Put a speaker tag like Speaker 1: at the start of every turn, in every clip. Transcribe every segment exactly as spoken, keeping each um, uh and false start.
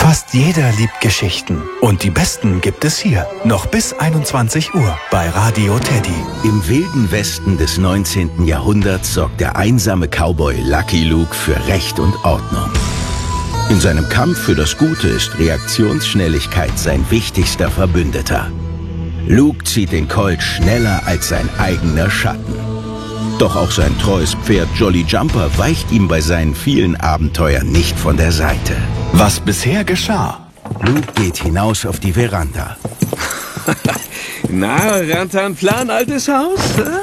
Speaker 1: Fast jeder liebt Geschichten. Und die besten gibt es hier. Noch bis einundzwanzig Uhr bei Radio Teddy.
Speaker 2: Im wilden Westen des neunzehnten Jahrhunderts sorgt der einsame Cowboy Lucky Luke für Recht und Ordnung. In seinem Kampf für das Gute ist Reaktionsschnelligkeit sein wichtigster Verbündeter. Luke zieht den Colt schneller als sein eigener Schatten. Doch auch sein treues Pferd Jolly Jumper weicht ihm bei seinen vielen Abenteuern nicht von der Seite.
Speaker 1: Was bisher geschah?
Speaker 2: Luke geht hinaus auf die Veranda.
Speaker 3: Na, Rantanplan, altes Haus?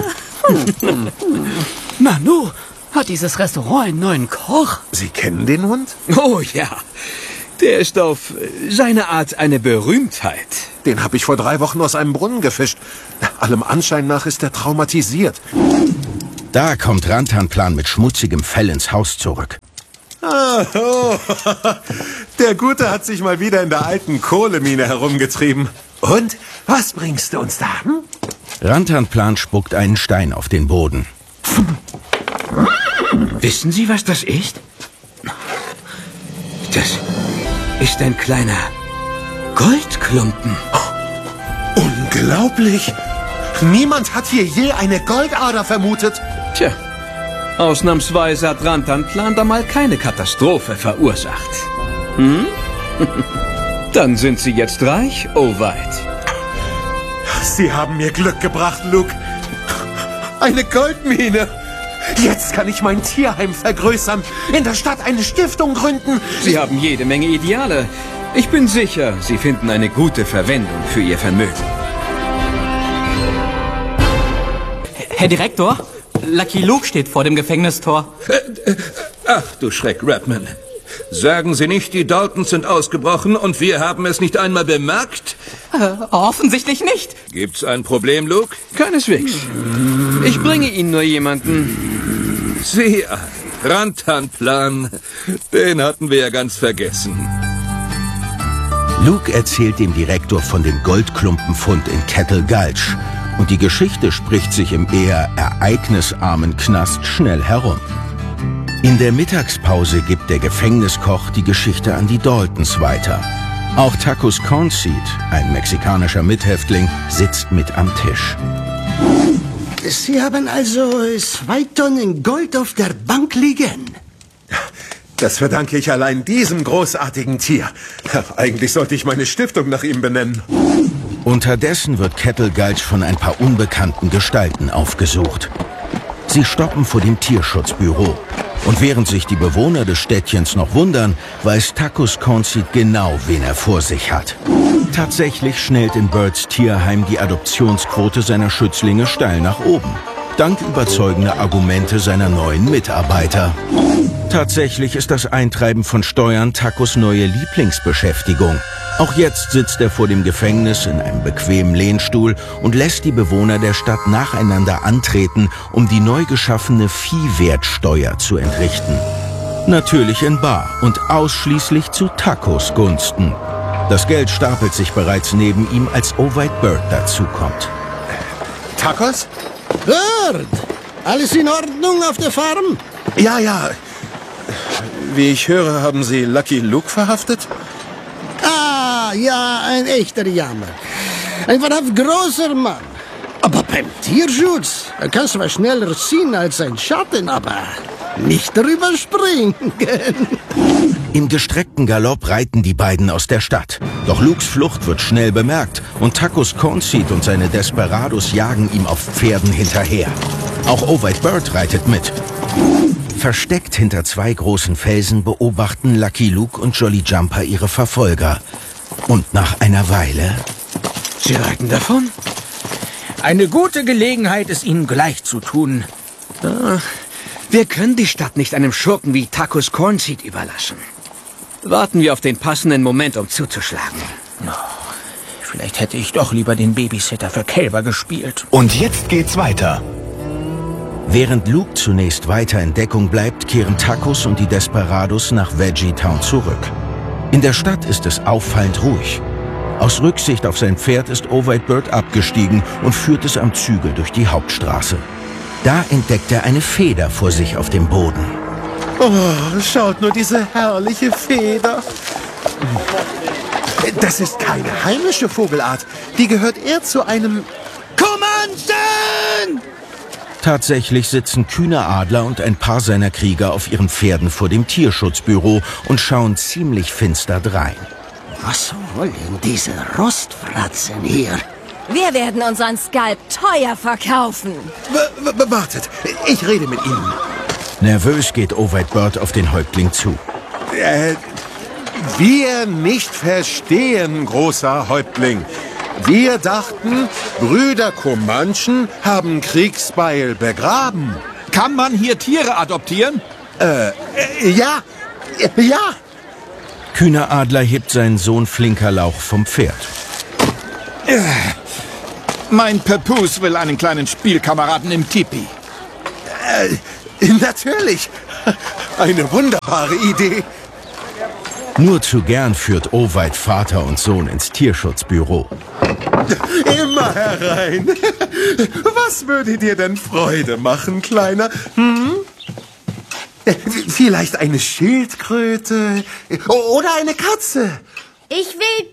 Speaker 4: Nanu, hat dieses Restaurant einen neuen Koch?
Speaker 5: Sie kennen den Hund?
Speaker 3: Oh ja, der ist auf seine Art eine Berühmtheit.
Speaker 5: Den habe ich vor drei Wochen aus einem Brunnen gefischt. Allem Anschein nach ist er traumatisiert.
Speaker 2: Da kommt Rantanplan mit schmutzigem Fell ins Haus zurück.
Speaker 5: Ah, oh. Der Gute hat sich mal wieder in der alten Kohlemine herumgetrieben. Und, was bringst du uns da? Hm?
Speaker 2: Rantanplan spuckt einen Stein auf den Boden.
Speaker 3: Wissen Sie, was das ist? Das ist ein kleiner Goldklumpen.
Speaker 5: Oh, unglaublich! Niemand hat hier je eine Goldader vermutet.
Speaker 3: Tja, ausnahmsweise hat Rantanplan da mal keine Katastrophe verursacht. Hm? Dann sind Sie jetzt reich, Ovide.
Speaker 5: Sie haben mir Glück gebracht, Luke. Eine Goldmine. Jetzt kann ich mein Tierheim vergrößern, in der Stadt eine Stiftung gründen.
Speaker 3: Sie haben jede Menge Ideale. Ich bin sicher, Sie finden eine gute Verwendung für Ihr Vermögen.
Speaker 4: Herr Direktor, Lucky Luke steht vor dem Gefängnistor.
Speaker 6: Ach du Schreck, Redman. Sagen Sie nicht, die Daltons sind ausgebrochen und wir haben es nicht einmal bemerkt?
Speaker 4: Äh, offensichtlich nicht.
Speaker 6: Gibt's ein Problem, Luke?
Speaker 3: Keineswegs. Ich bringe Ihnen nur jemanden.
Speaker 6: Sieh an, Rantanplan. Den hatten wir ja ganz vergessen.
Speaker 2: Luke erzählt dem Direktor von dem Goldklumpenfund in Kettle Gulch. Und die Geschichte spricht sich im eher ereignisarmen Knast schnell herum. In der Mittagspause gibt der Gefängniskoch die Geschichte an die Daltons weiter. Auch Tacos Cornseed, ein mexikanischer Mithäftling, sitzt mit am Tisch.
Speaker 7: Sie haben also zwei Tonnen Gold auf der Bank liegen?
Speaker 5: Das verdanke ich allein diesem großartigen Tier. Eigentlich sollte ich meine Stiftung nach ihm benennen.
Speaker 2: Unterdessen wird Kettle Gulch von ein paar unbekannten Gestalten aufgesucht. Sie stoppen vor dem Tierschutzbüro. Und während sich die Bewohner des Städtchens noch wundern, weiß Tacos Cornseed genau, wen er vor sich hat. Tatsächlich schnellt in Birds Tierheim die Adoptionsquote seiner Schützlinge steil nach oben. Dank überzeugender Argumente seiner neuen Mitarbeiter. Tatsächlich ist das Eintreiben von Steuern Tacos neue Lieblingsbeschäftigung. Auch jetzt sitzt er vor dem Gefängnis in einem bequemen Lehnstuhl und lässt die Bewohner der Stadt nacheinander antreten, um die neu geschaffene Viehwertsteuer zu entrichten. Natürlich in bar und ausschließlich zu Tacos Gunsten. Das Geld stapelt sich bereits neben ihm, als Ovide Bird dazukommt.
Speaker 5: Tacos?
Speaker 7: Bird! Alles in Ordnung auf der Farm?
Speaker 5: Ja, ja. Wie ich höre, haben Sie Lucky Luke verhaftet?
Speaker 7: Ah, ja, ein echter Jammer. Ein wahrhaft großer Mann. Aber beim Tierschutz, er kann zwar schneller ziehen als sein Schatten, aber nicht drüber springen.
Speaker 2: Im gestreckten Galopp reiten die beiden aus der Stadt. Doch Lukes Flucht wird schnell bemerkt und Tacos Cornseed und seine Desperados jagen ihm auf Pferden hinterher. Auch Ovide Bird reitet mit. Versteckt hinter zwei großen Felsen beobachten Lucky Luke und Jolly Jumper ihre Verfolger. Und nach einer Weile...
Speaker 3: Sie reiten davon?
Speaker 8: Eine gute Gelegenheit, es ihnen gleich zu tun.
Speaker 3: Ah, wir können die Stadt nicht einem Schurken wie Tacos Cornseed überlassen. Warten wir auf den passenden Moment, um zuzuschlagen.
Speaker 8: Oh, vielleicht hätte ich doch lieber den Babysitter für Kälber gespielt.
Speaker 1: Und jetzt geht's weiter.
Speaker 2: Während Luke zunächst weiter in Deckung bleibt, kehren Tacos und die Desperados nach Veggie Town zurück. In der Stadt ist es auffallend ruhig. Aus Rücksicht auf sein Pferd ist Ovide Bird abgestiegen und führt es am Zügel durch die Hauptstraße. Da entdeckt er eine Feder vor sich auf dem Boden.
Speaker 5: Oh, schaut nur diese herrliche Feder. Das ist keine heimische Vogelart. Die gehört eher zu einem...
Speaker 7: Comanchen!
Speaker 2: Tatsächlich sitzen Kühner Adler und ein paar seiner Krieger auf ihren Pferden vor dem Tierschutzbüro und schauen ziemlich finster drein.
Speaker 7: Was wollen diese Rostfratzen hier?
Speaker 9: Wir werden unseren Skalp teuer verkaufen.
Speaker 5: W w wartet, ich rede mit Ihnen.
Speaker 2: Nervös geht Ovide Bird auf den Häuptling zu.
Speaker 5: Äh, wir nicht verstehen, großer Häuptling. Wir dachten, Brüder Comanchen haben Kriegsbeil begraben.
Speaker 6: Kann man hier Tiere adoptieren?
Speaker 5: Äh, äh ja, äh, ja.
Speaker 2: Kühner Adler hebt seinen Sohn Flinker Lauch vom Pferd.
Speaker 6: Äh, mein Papoose will einen kleinen Spielkameraden im Tipi.
Speaker 5: Äh, natürlich. Eine wunderbare Idee.
Speaker 2: Nur zu gern führt Ovide Vater und Sohn ins Tierschutzbüro.
Speaker 5: Immer herein. Was würde dir denn Freude machen, Kleiner? Hm? Vielleicht eine Schildkröte oder eine Katze.
Speaker 9: Ich will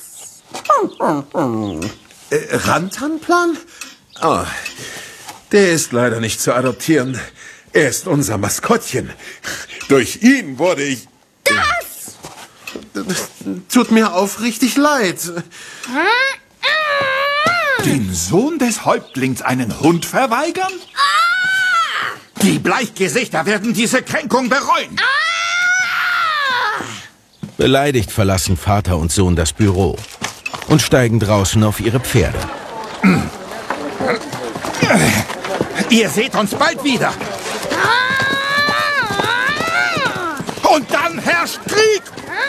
Speaker 9: das.
Speaker 5: Äh, Rantanplan? Oh, der ist leider nicht zu adoptieren. Er ist unser Maskottchen. Durch ihn wurde ich...
Speaker 9: Das!
Speaker 5: Tut mir aufrichtig leid.
Speaker 6: Den Sohn des Häuptlings einen Hund verweigern? Ah! Die Bleichgesichter werden diese Kränkung bereuen.
Speaker 9: Ah!
Speaker 2: Beleidigt verlassen Vater und Sohn das Büro und steigen draußen auf ihre Pferde.
Speaker 6: Ihr seht uns bald wieder. Und dann herrscht Krieg.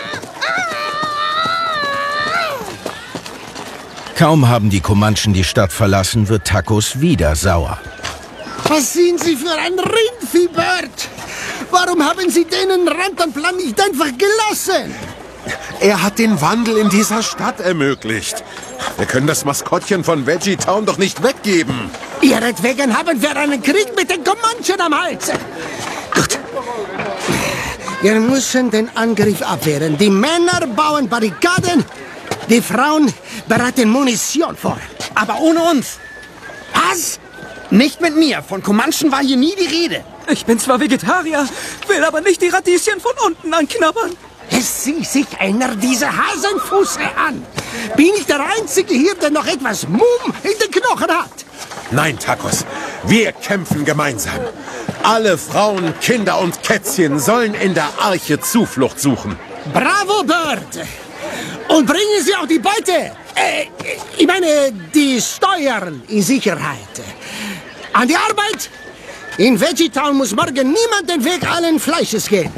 Speaker 2: Kaum haben die Comanchen die Stadt verlassen, wird Tacos wieder sauer.
Speaker 7: Was sind Sie für ein Rindviehbird? Warum haben Sie den Rantanplan nicht einfach gelassen?
Speaker 5: Er hat den Wandel in dieser Stadt ermöglicht. Wir können das Maskottchen von Veggie Town doch nicht weggeben.
Speaker 7: Ihretwegen haben wir einen Krieg mit den Comanchen am Hals. Gut. Wir müssen den Angriff abwehren. Die Männer bauen Barrikaden, die Frauen bereiten Munition vor.
Speaker 4: Aber ohne uns.
Speaker 7: Was?
Speaker 4: Nicht mit mir. Von Comanchen war hier nie die Rede. Ich bin zwar Vegetarier, will aber nicht die Radieschen von unten anknabbern.
Speaker 7: Es sieht sich einer dieser Hasenfüße an. Bin ich der Einzige hier, der noch etwas Mumm in den Knochen hat?
Speaker 5: Nein, Tacos, wir kämpfen gemeinsam. Alle Frauen, Kinder und Kätzchen sollen in der Arche Zuflucht suchen.
Speaker 7: Bravo, Bird! Und bringen Sie auch die Beute, äh, ich meine die Steuern in Sicherheit. An die Arbeit! In Veggie Town muss morgen niemand den Weg allen Fleisches gehen.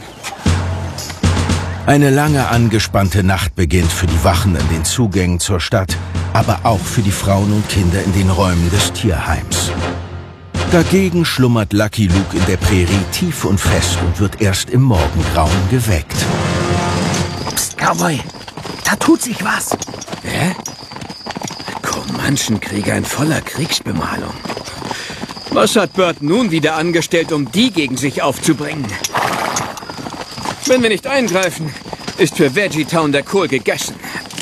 Speaker 2: Eine lange angespannte Nacht beginnt für die Wachen an den Zugängen zur Stadt, aber auch für die Frauen und Kinder in den Räumen des Tierheims. Dagegen schlummert Lucky Luke in der Prärie tief und fest und wird erst im Morgengrauen geweckt.
Speaker 4: Psst, Cowboy, da tut sich was.
Speaker 3: Hä? Comanchen-Krieger in voller Kriegsbemalung. Was hat Bird nun wieder angestellt, um die gegen sich aufzubringen? Wenn wir nicht eingreifen, ist für Veggie Town der Kohl gegessen.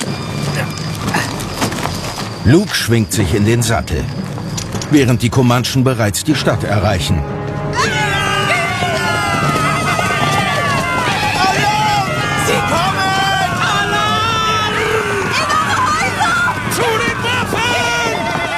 Speaker 2: Luke schwingt sich in den Sattel, während die Comanchen bereits die Stadt erreichen.
Speaker 6: Sie kommen! Alarm! Zu den Waffen!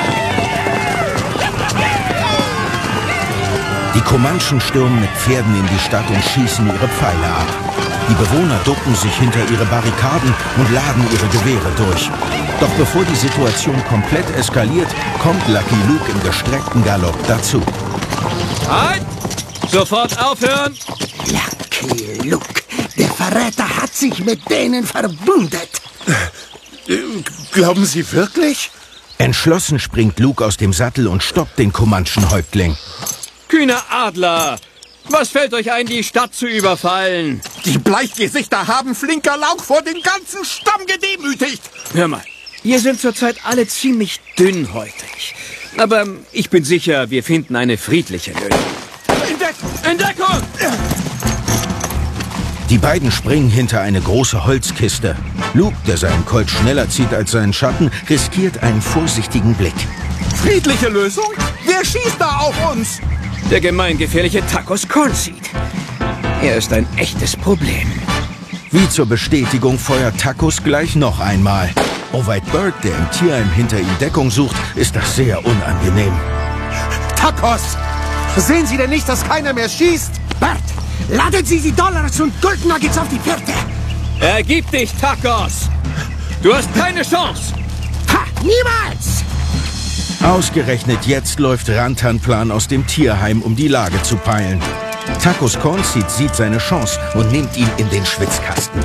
Speaker 2: Die Comanchen stürmen mit Pferden in die Stadt und schießen ihre Pfeile ab. Die Bewohner ducken sich hinter ihre Barrikaden und laden ihre Gewehre durch. Doch bevor die Situation komplett eskaliert, kommt Lucky Luke im gestreckten Galopp dazu.
Speaker 3: Halt! Sofort aufhören!
Speaker 7: Lucky Luke, der Verräter hat sich mit denen verbündet.
Speaker 5: Glauben Sie wirklich?
Speaker 2: Entschlossen springt Luke aus dem Sattel und stoppt den Comanchen-Häuptling.
Speaker 3: Kühner Adler! Was fällt euch ein, die Stadt zu überfallen?
Speaker 6: Die Bleichgesichter haben Flinker Lauch vor den ganzen Stamm gedemütigt.
Speaker 3: Hör mal, ihr sind zurzeit alle ziemlich dünnhäutig. Aber ich bin sicher, wir finden eine friedliche Lösung.
Speaker 6: In Deckung!
Speaker 3: In Deckung!
Speaker 2: Die beiden springen hinter eine große Holzkiste. Luke, der seinen Colt schneller zieht als seinen Schatten, riskiert einen vorsichtigen Blick.
Speaker 10: Friedliche Lösung? Wer schießt da auf uns?
Speaker 3: Der gemeingefährliche Tacos Cornseed. Er ist ein echtes Problem.
Speaker 2: Wie zur Bestätigung feuert Tacos gleich noch einmal. Ovight Bird, der im Tierheim hinter ihm Deckung sucht, ist das sehr unangenehm.
Speaker 5: Tacos! Sehen Sie denn nicht, dass keiner mehr schießt?
Speaker 7: Bert, laden Sie die Dollars und Goldnuggets auf die Pferde!
Speaker 3: Ergib dich, Tacos! Du hast keine Chance!
Speaker 7: Ha, niemals!
Speaker 2: Ausgerechnet jetzt läuft Rantanplan aus dem Tierheim, um die Lage zu peilen. Tacos Cornseed sieht seine Chance und nimmt ihn in den Schwitzkasten.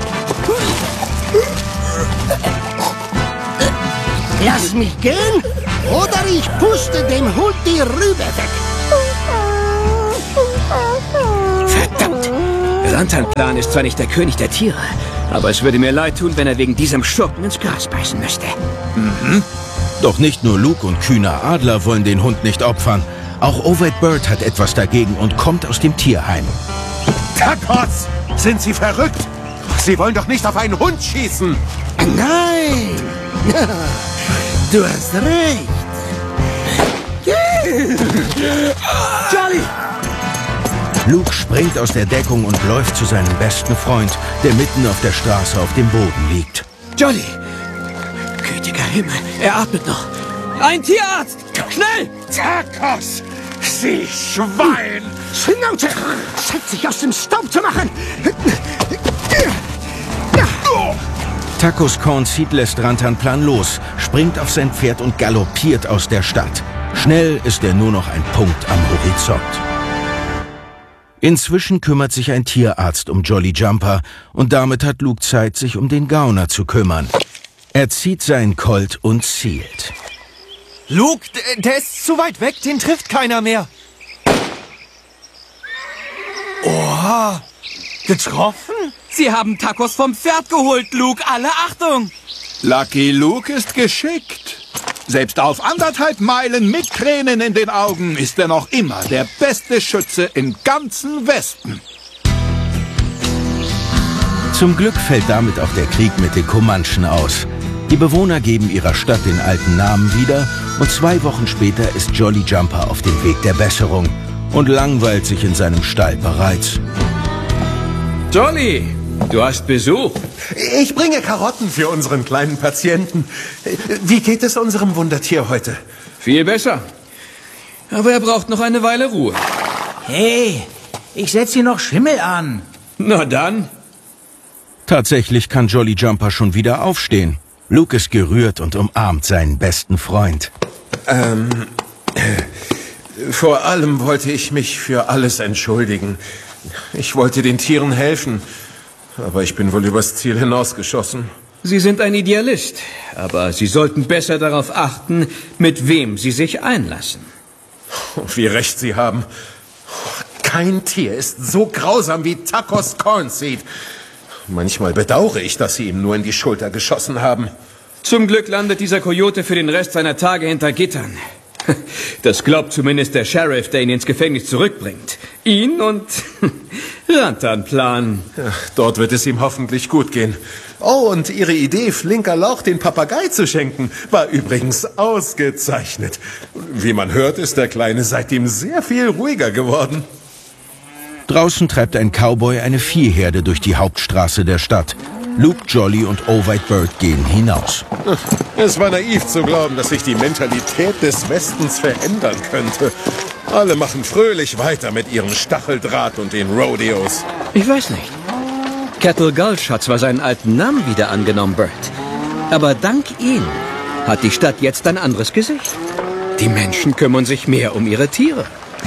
Speaker 7: Lass mich gehen, oder ich puste dem Hund die Rübe weg.
Speaker 3: Verdammt! Rantanplan ist zwar nicht der König der Tiere, aber es würde mir leid tun, wenn er wegen diesem Schurken ins Gras beißen müsste.
Speaker 2: Mhm. Doch nicht nur Luke und kühner Adler wollen den Hund nicht opfern. Auch Ovight Bird hat etwas dagegen und kommt aus dem Tierheim.
Speaker 5: Tacos! Sind Sie verrückt? Sie wollen doch nicht auf einen Hund schießen!
Speaker 7: Nein! Du hast recht!
Speaker 4: Jolly!
Speaker 2: Luke springt aus der Deckung und läuft zu seinem besten Freund, der mitten auf der Straße auf dem Boden liegt.
Speaker 3: Jolly! Gütiger Himmel, er atmet noch. Ein Tierarzt! Schnell!
Speaker 5: Tacos! Sie Schwein!
Speaker 7: Schnauze! Zeit, sich aus dem Staub zu machen!
Speaker 2: Tacos Cornseed lässt Rantanplan los, springt auf sein Pferd und galoppiert aus der Stadt. Schnell ist er nur noch ein Punkt am Horizont. Inzwischen kümmert sich ein Tierarzt um Jolly Jumper und damit hat Luke Zeit, sich um den Gauner zu kümmern. Er zieht seinen Colt und zielt.
Speaker 10: Luke, der ist zu weit weg, den trifft keiner mehr. Oha, getroffen?
Speaker 4: Sie haben Tacos vom Pferd geholt, Luke. Alle Achtung!
Speaker 6: Lucky Luke ist geschickt. Selbst auf anderthalb Meilen mit Tränen in den Augen ist er noch immer der beste Schütze im ganzen Westen.
Speaker 2: Zum Glück fällt damit auch der Krieg mit den Comanchen aus. Die Bewohner geben ihrer Stadt den alten Namen wieder und zwei Wochen später ist Jolly Jumper auf dem Weg der Besserung und langweilt sich in seinem Stall bereits.
Speaker 3: Jolly, du hast Besuch.
Speaker 5: Ich bringe Karotten für unseren kleinen Patienten. Wie geht es unserem Wundertier heute?
Speaker 3: Viel besser. Aber er braucht noch eine Weile Ruhe.
Speaker 8: Hey, ich setze hier noch Schimmel an.
Speaker 3: Na dann.
Speaker 2: Tatsächlich kann Jolly Jumper schon wieder aufstehen. Luke ist gerührt und umarmt seinen besten Freund.
Speaker 5: Ähm, äh, vor allem wollte ich mich für alles entschuldigen. Ich wollte den Tieren helfen, aber ich bin wohl übers Ziel hinausgeschossen.
Speaker 3: Sie sind ein Idealist, aber Sie sollten besser darauf achten, mit wem Sie sich einlassen.
Speaker 5: Wie recht Sie haben. Kein Tier ist so grausam wie Tacos Cornseed. Manchmal bedauere ich, dass Sie ihm nur in die Schulter geschossen haben.
Speaker 3: Zum Glück landet dieser Kojote für den Rest seiner Tage hinter Gittern. Das glaubt zumindest der Sheriff, der ihn ins Gefängnis zurückbringt. Ihn und Rantanplan.
Speaker 5: Ja, dort wird es ihm hoffentlich gut gehen. Oh, und Ihre Idee, Flinker Lauch den Papagei zu schenken, war übrigens ausgezeichnet. Wie man hört, ist der Kleine seitdem sehr viel ruhiger geworden.
Speaker 2: Draußen treibt ein Cowboy eine Viehherde durch die Hauptstraße der Stadt. Luke, Jolly und Ovight Bird gehen hinaus.
Speaker 5: Es war naiv zu glauben, dass sich die Mentalität des Westens verändern könnte. Alle machen fröhlich weiter mit ihrem Stacheldraht und den Rodeos.
Speaker 3: Ich weiß nicht. Kettle Gulch hat zwar seinen alten Namen wieder angenommen, Bird. Aber dank ihm hat die Stadt jetzt ein anderes Gesicht. Die Menschen kümmern sich mehr um ihre Tiere.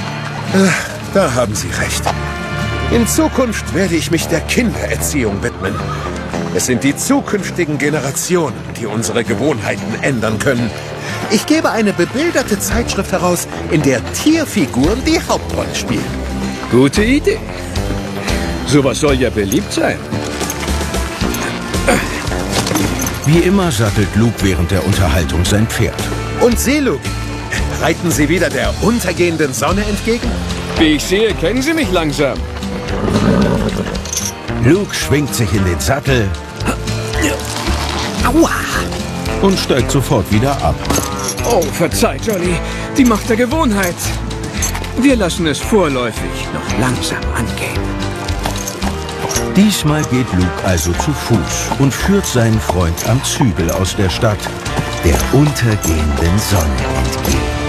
Speaker 5: Da haben Sie recht. In Zukunft werde ich mich der Kindererziehung widmen. Es sind die zukünftigen Generationen, die unsere Gewohnheiten ändern können. Ich gebe eine bebilderte Zeitschrift heraus, in der Tierfiguren die Hauptrolle spielen.
Speaker 3: Gute Idee. Sowas soll ja beliebt sein.
Speaker 2: Wie immer sattelt Luke während der Unterhaltung sein Pferd.
Speaker 5: Und Sie, Luke, reiten Sie wieder der untergehenden Sonne entgegen?
Speaker 3: Wie ich sehe, kennen Sie mich langsam.
Speaker 2: Luke schwingt sich in den Sattel.
Speaker 4: Aua!
Speaker 2: Und steigt sofort wieder ab.
Speaker 3: Oh, verzeih, Jolly. Die Macht der Gewohnheit. Wir lassen es vorläufig noch langsam angehen.
Speaker 2: Diesmal geht Luke also zu Fuß und führt seinen Freund am Zügel aus der Stadt, der untergehenden Sonne entgegen.